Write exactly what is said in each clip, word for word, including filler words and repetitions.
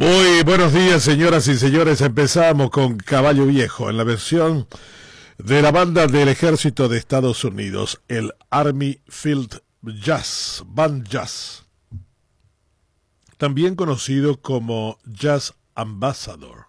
Muy buenos días, señoras y señores. Empezamos con Caballo Viejo en la versión de la banda del Ejército de Estados Unidos, el Army Field Jazz, Band Jazz, también conocido como Jazz Ambassador.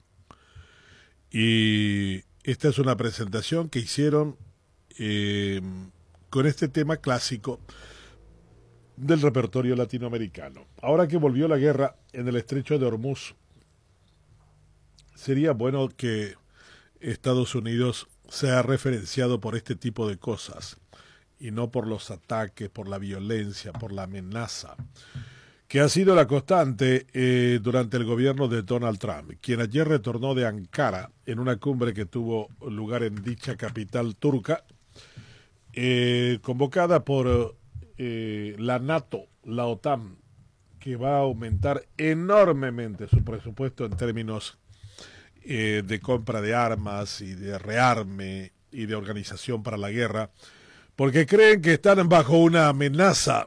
Y esta es una presentación que hicieron eh, con este tema clásico del repertorio latinoamericano. Ahora que volvió la guerra en el estrecho de Hormuz, sería bueno que Estados Unidos sea referenciado por este tipo de cosas y no por los ataques, por la violencia, por la amenaza, que ha sido la constante eh, durante el gobierno de Donald Trump, quien ayer retornó de Ankara en una cumbre que tuvo lugar en dicha capital turca, eh, convocada por eh, la NATO, la OTAN, que va a aumentar enormemente su presupuesto en términos eh, de compra de armas y de rearme y de organización para la guerra, porque creen que están bajo una amenaza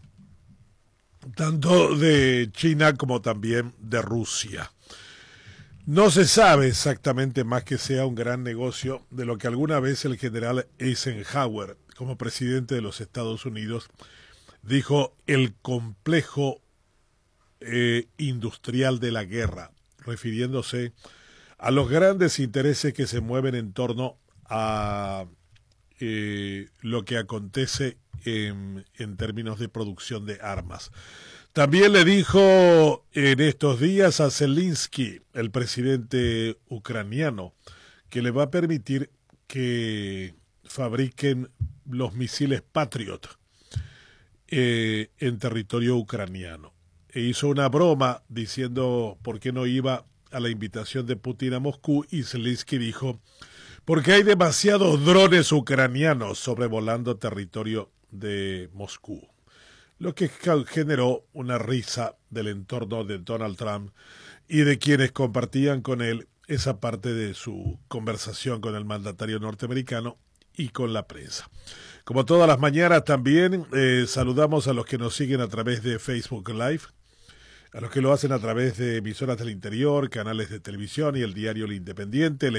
tanto de China como también de Rusia. No se sabe exactamente, más que sea un gran negocio, de lo que alguna vez el general Eisenhower, como presidente de los Estados Unidos, dijo el complejo eh, industrial de la guerra, refiriéndose a los grandes intereses que se mueven en torno a eh, lo que acontece en, en términos de producción de armas. También le dijo en estos días a Zelensky, el presidente ucraniano, que le va a permitir que fabriquen los misiles Patriot eh, en territorio ucraniano. E hizo una broma diciendo por qué no iba a la invitación de Putin a Moscú, y Zelensky dijo, porque hay demasiados drones ucranianos sobrevolando territorio de Moscú, lo que generó una risa del entorno de Donald Trump y de quienes compartían con él esa parte de su conversación con el mandatario norteamericano y con la prensa. Como todas las mañanas también eh, saludamos a los que nos siguen a través de Facebook Live, a los que lo hacen a través de emisoras del interior, canales de televisión y el diario El Independiente.